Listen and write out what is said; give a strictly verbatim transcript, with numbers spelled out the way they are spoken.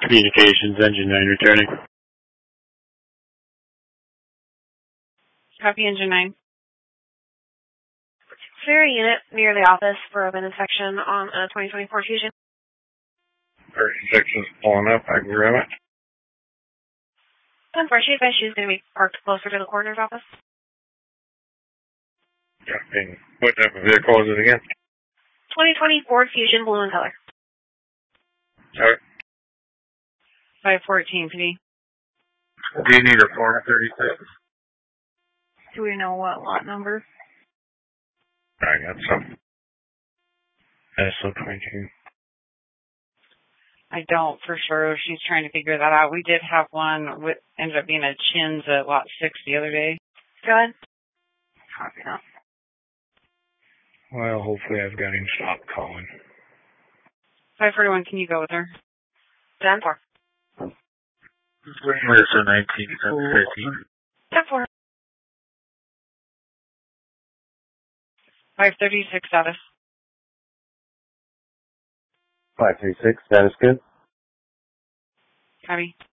Communications, engine nine returning. Copy, engine nine. Clear a unit near the office for an inspection on a twenty twenty-four Fusion. First section's pulling up. I can grab it. Unfortunately, she's going to be parked closer to the coroner's office. Copy. What type of vehicle is it again? twenty twenty Ford Fusion, blue in color. Sorry. five fourteen, P D. Do you need a Form thirty-six? Do we know what lot number? I got some. S O twenty-two. I don't for sure. She's trying to figure that out. We did have one with ended up being a Chins at lot six the other day. Go ahead. Copy that. Well, hopefully I've got him stopped calling. five forty-one, can you go with her? ten four. Listen, nineteen fifty. ten four. five thirty-six status. five thirty-six, status good. Copy.